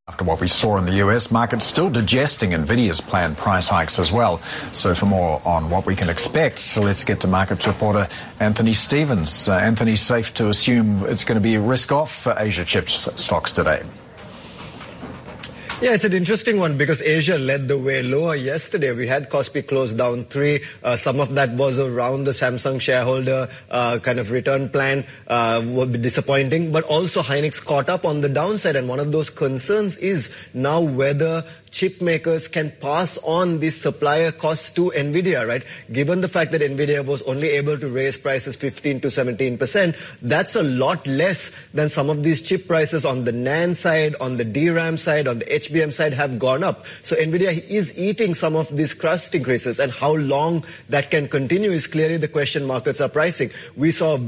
After what we saw in the US, markets still digesting Nvidia's planned price hikes as well. So for more on what we can expect, let's get to markets reporter Anthony Stevens. Anthony, safe to assume it's going to be a risk-off for Asia chips stocks today? Yeah, it's an interesting one because Asia led the way lower yesterday. We had Kospi close down 3. Some of that was around the Samsung shareholder kind of return plan, would be disappointing. But also Hynix caught up on the downside. And one of those concerns is now whether chip makers can pass on these supplier costs to Nvidia, right? Given the fact that Nvidia was only able to raise prices 15 to 17%, that's a lot less than some of these chip prices on the NAND side, on the DRAM side, on the HBM side have gone up. So Nvidia is eating some of these cost increases, and how long that can continue is clearly the question markets are pricing. We saw